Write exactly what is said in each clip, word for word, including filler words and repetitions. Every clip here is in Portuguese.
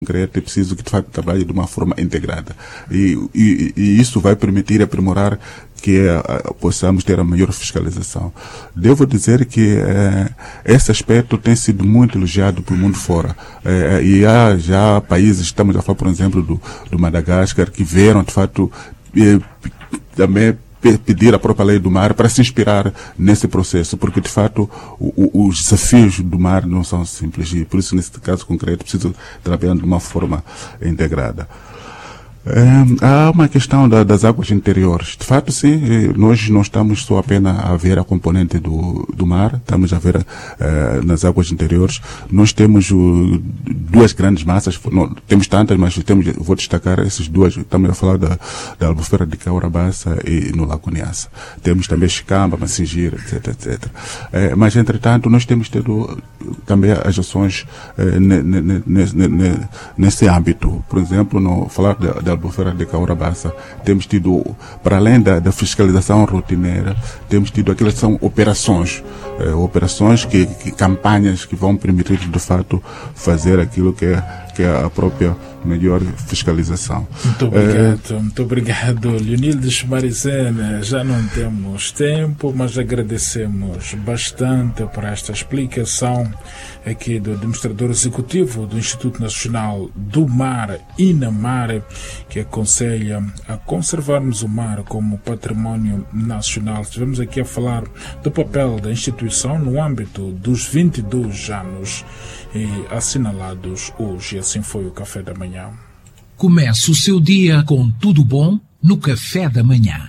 concreto, é preciso que de facto trabalhe de uma forma integrada. E, e, e isso vai permitir aprimorar que uh, possamos ter a maior fiscalização. Devo dizer que uh, esse aspecto tem sido muito elogiado pelo mundo fora. Uh, e há já países, estamos a falar, por exemplo, do, do Madagascar, que viram, de fato, uh, também pedir a própria lei do mar para se inspirar nesse processo, porque de fato o, o, os desafios do mar não são simples e por isso nesse caso concreto preciso trabalhar de uma forma integrada. É, há uma questão da, das águas interiores. De fato, sim, nós não estamos só apenas a ver a componente do, do mar, estamos a ver uh, nas águas interiores. Nós temos uh, duas grandes massas, não, temos tantas, mas temos, vou destacar essas duas. Estamos a falar da, da Albufeira de Caurabaça e no Lago Niassa. Temos também Chicamba, Massingira, etc, etcétera. É, mas, entretanto, nós temos tido também as ações uh, ne, ne, ne, ne, ne, nesse âmbito. Por exemplo, no falar da, da Albufeira de Caurabaça, temos tido, para além da, da fiscalização rotineira, temos tido aquelas que são operações, eh, operações, que, que, campanhas que vão permitir, de fato, fazer aquilo que é, que é a própria melhor fiscalização. Muito obrigado, é... muito obrigado, Leonildes Marizene. Já não temos tempo, mas agradecemos bastante por esta explicação aqui do administrador executivo do Instituto Nacional do Mar, INAMAR, que aconselha a conservarmos o mar como património nacional. Estivemos aqui a falar do papel da instituição no âmbito dos vinte e dois anos e assinalados hoje. Assim foi o Café da Manhã. Comece o seu dia com tudo bom no Café da Manhã.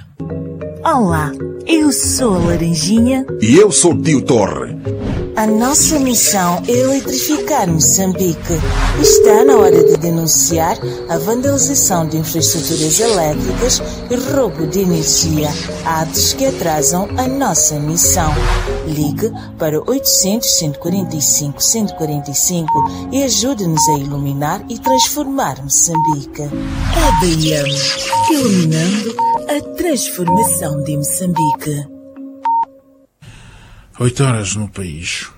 Olá, eu sou a Laranjinha. E eu sou o Tio Torre. A nossa missão é eletrificar Moçambique. Está na hora de denunciar a vandalização de infraestruturas elétricas e roubo de energia, atos que atrasam a nossa missão. Ligue para oitocentos, cento e quarenta e cinco, cento e quarenta e cinco e ajude-nos a iluminar e transformar Moçambique. A B M, iluminando a transformação de Moçambique. Oito horas no país.